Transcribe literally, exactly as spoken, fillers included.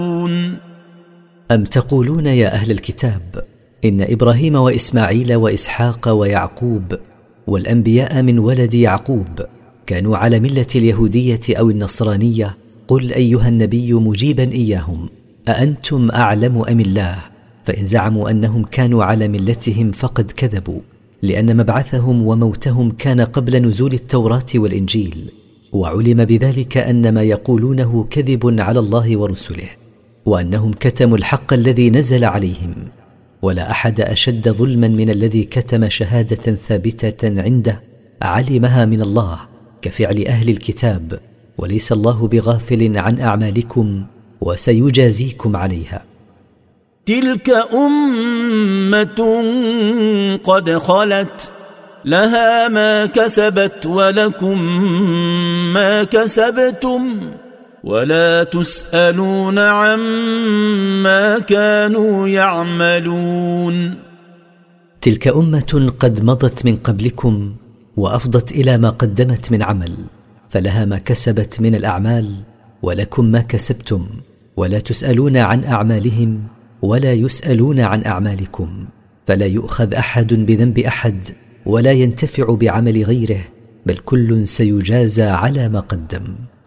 أم تقولون يا أهل الكتاب إن إبراهيم وإسماعيل وإسحاق ويعقوب والأنبياء من ولد يعقوب كانوا على ملة اليهودية أو النصرانية؟ قل أيها النبي مجيبا إياهم: أأنتم أعلم أم الله؟ فإن زعموا أنهم كانوا على ملتهم فقد كذبوا، لأن مبعثهم وموتهم كان قبل نزول التوراة والإنجيل، وعلم بذلك أن ما يقولونه كذب على الله ورسله، وأنهم كتموا الحق الذي نزل عليهم. ولا أحد أشد ظلما من الذي كتم شهادة ثابتة عنده علمها من الله كفعل أهل الكتاب، وليس الله بغافل عن أعمالكم وسيجازيكم عليها. تلك أمة قد خلت لها ما كسبت ولكم ما كسبتم ولا تسألون عما كانوا يعملون. تلك أمة قد مضت من قبلكم وأفضت إلى ما قدمت من عمل، فلها ما كسبت من الأعمال ولكم ما كسبتم، ولا تسألون عن أعمالهم ولا يسألون عن أعمالكم، فلا يؤخذ أحد بذنب أحد ولا ينتفع بعمل غيره، بل كل سيجازى على ما قدم.